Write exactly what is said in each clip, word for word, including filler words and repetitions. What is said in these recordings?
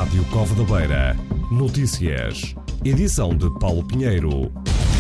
Rádio Cova da Beira. Notícias. Edição de Paulo Pinheiro.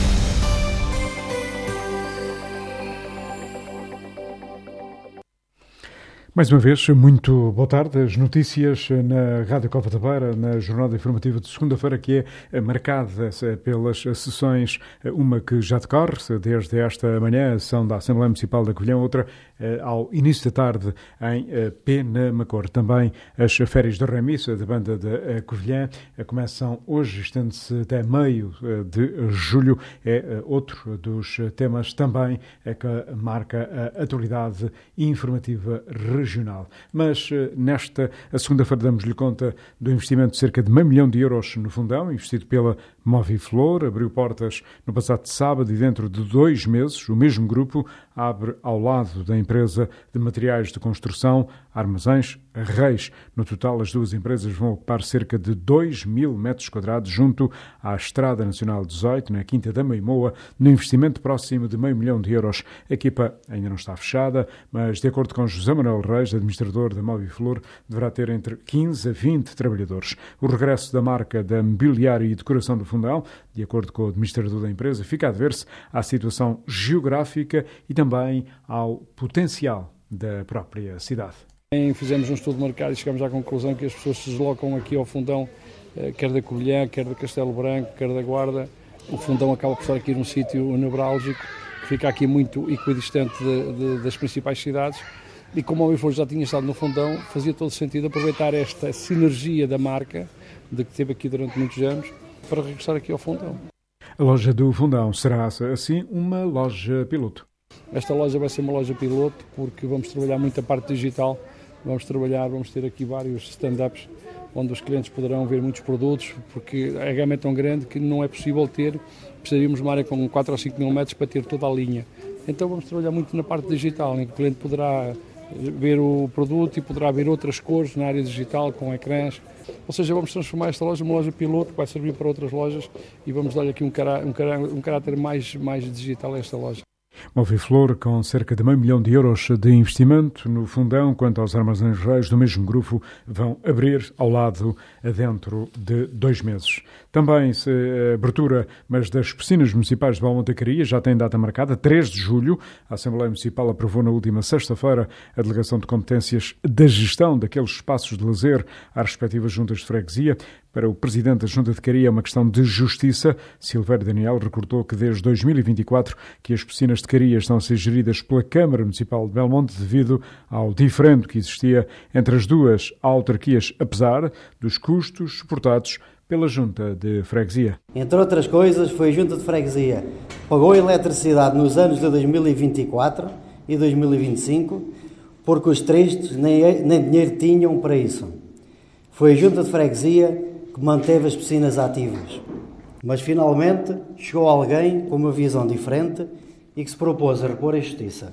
Mais uma vez, muito boa tarde. As notícias na Rádio Cova da Beira, na jornada informativa de segunda-feira, que é marcada pelas sessões, uma que já decorre desde esta manhã, a sessão da Assembleia Municipal da Covilhã, outra ao início da tarde em Penamacor. Também as férias da remissa da banda da Covilhã começam hoje, estende-se até meio de julho. É outro dos temas também que marca a atualidade informativa regional. Mas nesta segunda-feira damos-lhe conta do investimento de cerca de meio milhão de euros no Fundão, investido pela Moviflor, abriu portas no passado sábado e dentro de dois meses o mesmo grupo abre ao lado da empresa de materiais de construção Armazéns Reis. No total, as duas empresas vão ocupar cerca de dois mil metros quadrados junto à Estrada Nacional dezoito, na Quinta da Meimoa, no investimento próximo de meio milhão de euros. A equipa ainda não está fechada, mas de acordo com José Manuel Reis, administrador da Moviflor, deverá ter entre quinze a vinte trabalhadores. O regresso da marca da mobiliário e decoração do Fundão, de acordo com o administrador da empresa, fica a dever-se à situação geográfica e também ao potencial da própria cidade. Fizemos um estudo de mercado e chegamos à conclusão que as pessoas se deslocam aqui ao Fundão, quer da Covilhã, quer de Castelo Branco, quer da Guarda. O Fundão acaba por estar aqui num sítio nevrálgico, que fica aqui muito equidistante de, de, das principais cidades. E como a Moviflor já tinha estado no Fundão, fazia todo sentido aproveitar esta sinergia da marca, de que teve aqui durante muitos anos, para regressar aqui ao Fundão. A loja do Fundão será, assim, uma loja piloto. Esta loja vai ser uma loja piloto porque vamos trabalhar muito a parte digital, vamos trabalhar, vamos ter aqui vários stand-ups onde os clientes poderão ver muitos produtos, porque a gama é tão grande que não é possível ter, precisaríamos de uma área com quatro ou cinco mil metros para ter toda a linha. Então vamos trabalhar muito na parte digital, em que o cliente poderá ver o produto e poderá ver outras cores na área digital, com ecrãs. Ou seja, vamos transformar esta loja numa loja piloto que vai servir para outras lojas e vamos dar aqui um, cará- um, cará- um caráter mais, mais digital a esta loja. Moviflor, com cerca de meio milhão de euros de investimento no Fundão, quanto aos Armazéns Reis do mesmo grupo, vão abrir ao lado dentro de dois meses. Também se abertura, mas das piscinas municipais de Belmonte da Caria, já tem data marcada, três de julho. A Assembleia Municipal aprovou na última sexta-feira a delegação de competências da gestão daqueles espaços de lazer às respectivas juntas de freguesia. Para o Presidente da Junta de Caria é uma questão de justiça. Silvério Daniel recordou que desde dois mil e vinte e quatro que as piscinas de Caria estão a ser geridas pela Câmara Municipal de Belmonte devido ao diferendo que existia entre as duas autarquias, apesar dos custos suportados pela Junta de Freguesia. Entre outras coisas, foi a Junta de Freguesia que pagou a eletricidade nos anos de dois mil e vinte e quatro e dois mil e vinte e cinco, porque os tristes nem, nem dinheiro tinham para isso. Foi a Junta de Freguesia que manteve as piscinas ativas. Mas finalmente chegou alguém com uma visão diferente e que se propôs a repor a justiça.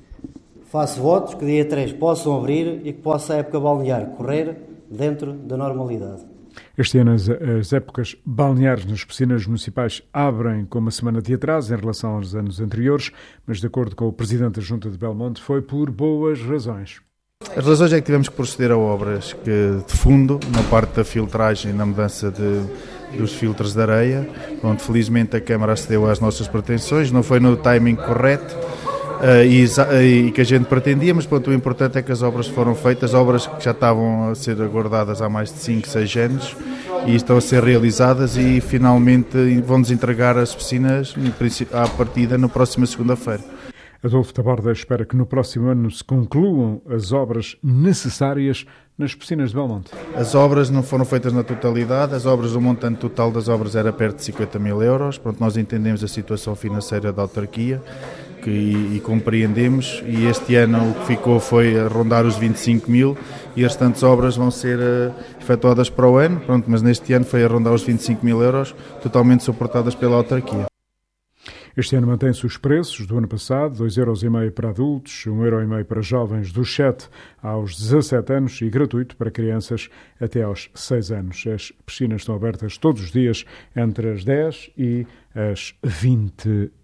Faço votos que dia três possam abrir e que possa a época balnear correr dentro da normalidade. Este ano as, as épocas balneares nas piscinas municipais abrem com uma semana de atraso em relação aos anos anteriores, mas de acordo com o Presidente da Junta de Belmonte foi por boas razões. As razões é que tivemos que proceder a obras que, de fundo, na parte da filtragem e na mudança de, dos filtros de areia, onde felizmente a Câmara acedeu às nossas pretensões, não foi no timing correto uh, e, e que a gente pretendia, mas pronto, o importante é que as obras foram feitas, obras que já estavam a ser aguardadas há mais de cinco, seis anos e estão a ser realizadas e finalmente vão-nos entregar as piscinas à partida na próxima segunda-feira. Adolfo Taborda espera que no próximo ano se concluam as obras necessárias nas piscinas de Belmonte. As obras não foram feitas na totalidade, as obras, o montante total das obras era perto de cinquenta mil euros, pronto, nós entendemos a situação financeira da autarquia que, e, e compreendemos, e este ano o que ficou foi a rondar os vinte e cinco mil e as restantes obras vão ser uh, efetuadas para o ano, pronto, mas neste ano foi a rondar os vinte e cinco mil euros, totalmente suportadas pela autarquia. Este ano mantém-se os preços do ano passado, dois euros e meio para adultos, um euro e meio para jovens dos sete aos dezassete anos e gratuito para crianças até aos seis anos. As piscinas estão abertas todos os dias entre as dez e as vinte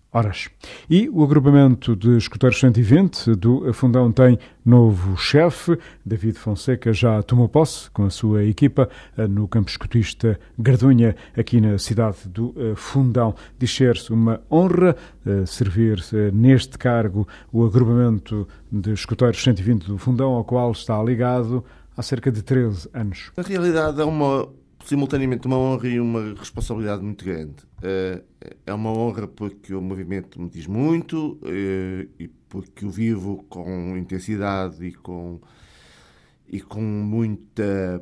horas. E o agrupamento de escuteiros cento e vinte do Fundão tem novo chefe. David Fonseca já tomou posse com a sua equipa no campo escutista Gardunha, aqui na cidade do Fundão. Diz ser-se uma honra servir neste cargo o agrupamento de escuteiros cento e vinte do Fundão, ao qual está ligado há cerca de treze anos. Na realidade é uma, simultaneamente uma honra e uma responsabilidade muito grande. É uma honra porque o movimento me diz muito e porque o vivo com intensidade e com, e com muita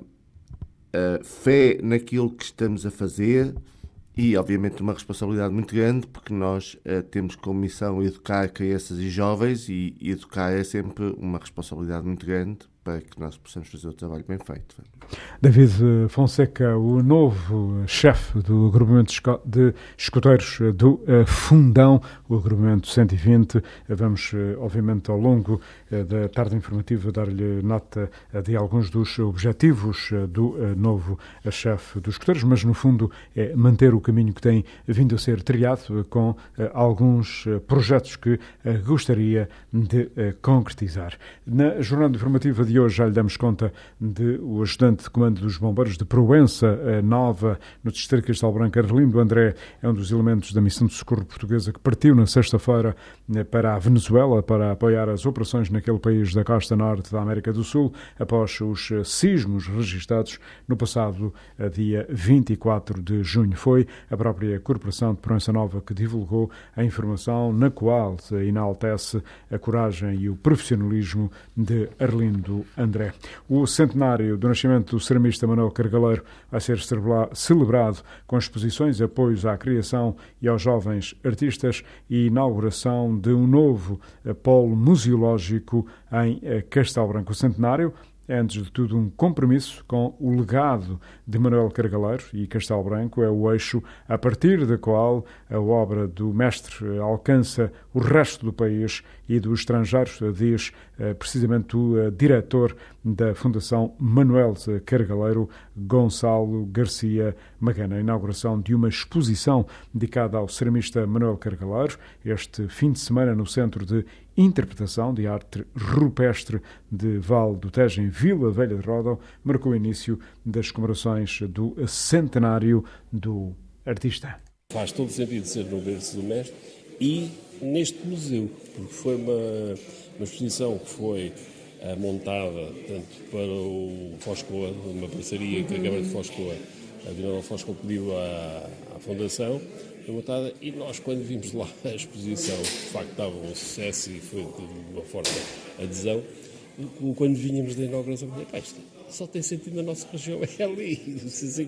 fé naquilo que estamos a fazer, e obviamente uma responsabilidade muito grande porque nós temos como missão educar crianças e jovens, e educar é sempre uma responsabilidade muito grande para que nós possamos fazer o trabalho bem feito. David Fonseca, o novo chefe do agrupamento de escuteiros do Fundão, o agrupamento cento e vinte. Vamos, obviamente, ao longo da tarde informativa, dar-lhe nota de alguns dos objetivos do novo chefe dos escuteiros, mas, no fundo, é manter o caminho que tem vindo a ser trilhado com alguns projetos que gostaria de concretizar. Na jornada informativa de hoje já lhe damos conta de o ajudante de comando dos bombeiros de Proença Nova, no distrito de Castelo Branco. Arlindo André é um dos elementos da missão de socorro portuguesa que partiu na sexta-feira para a Venezuela para apoiar as operações naquele país da costa norte da América do Sul após os sismos registados no passado dia vinte e quatro de junho. Foi a própria Corporação de Proença Nova que divulgou a informação, na qual se enaltece a coragem e o profissionalismo de Arlindo André. O centenário do nascimento do ceramista Manuel Cargaleiro vai ser celebrado com exposições, apoios à criação e aos jovens artistas e inauguração de um novo polo museológico em Castelo Branco. O centenário é, antes de tudo, um compromisso com o legado de Manuel Cargaleiro, e Castelo Branco é o eixo a partir da qual a obra do mestre alcança o resto do país e dos estrangeiros, diz precisamente o diretor da Fundação Manuel Cargaleiro, Gonçalo Garcia Magana. A inauguração de uma exposição dedicada ao ceramista Manuel Cargaleiro este fim de semana no Centro de Interpretação de Arte Rupestre de Val do Tejo, em Vila Velha de Ródão, marcou o início das comemorações do centenário do artista. Faz todo sentido ser no berço do mestre e neste museu, porque foi uma, uma exposição que foi uh, montada tanto para o Foscoa, uma parceria que a Câmara de Foscoa, a Vila Foscoa pediu à, à Fundação, foi montada, e nós, quando vimos lá a exposição, de facto estava um sucesso e foi de uma forte adesão, quando vinhamos da inauguração, falei, isto só tem sentido na nossa região, é ali.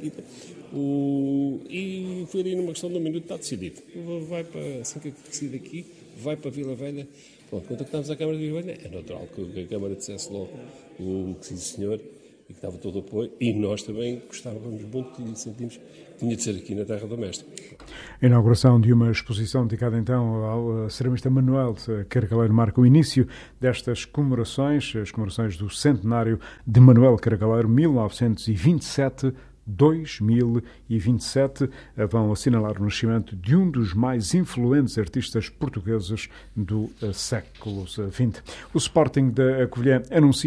O... E foi ali numa questão de um minuto, está decidido. Vai para, assim que decide aqui, vai para Vila Velha. Pronto, contactámos a Câmara de Vila Velha, é natural que a Câmara dissesse logo o que sim senhor, e que dava todo o apoio, e nós também gostávamos muito e sentimos que tinha de ser aqui na terra do mestre. A inauguração de uma exposição dedicada então ao ceramista Manuel Cargaleiro marca o início destas comemorações, as comemorações do centenário de Manuel Cargaleiro, mil novecentos e vinte e sete a dois mil e vinte e sete, vão assinalar o nascimento de um dos mais influentes artistas portugueses do século vinte. O Sporting da Covilhã anuncia